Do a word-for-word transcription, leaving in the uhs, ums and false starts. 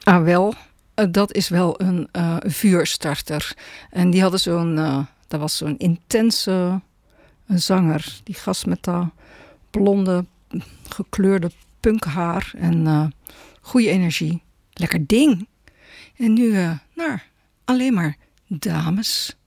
Ah, wel, uh, dat is wel een uh, vuurstarter. En die hadden zo'n, uh, dat was zo'n intense een zanger. Die gast met dat blonde, gekleurde punkhaar en uh, goede energie. Lekker ding. En nu, uh, nou, alleen maar dames.